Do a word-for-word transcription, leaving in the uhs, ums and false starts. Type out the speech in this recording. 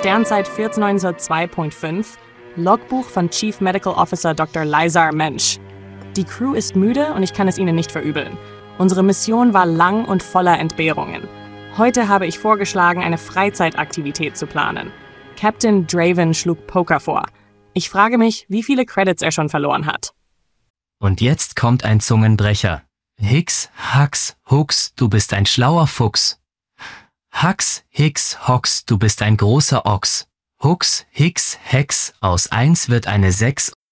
Sternzeit vierzehnhundertzwei Punkt fünf, Logbuch von Chief Medical Officer Doktor Lizar Mensch. Die Crew ist müde und ich kann es ihnen nicht verübeln. Unsere Mission war lang und voller Entbehrungen. Heute habe ich vorgeschlagen, eine Freizeitaktivität zu planen. Captain Draven schlug Poker vor. Ich frage mich, wie viele Credits er schon verloren hat. Und jetzt kommt ein Zungenbrecher. Hicks, Hux, Hux, du bist ein schlauer Fuchs. Hux, Hicks, Hox, du bist ein großer Ochs. Hux, Hicks, Hex, aus eins wird eine sechs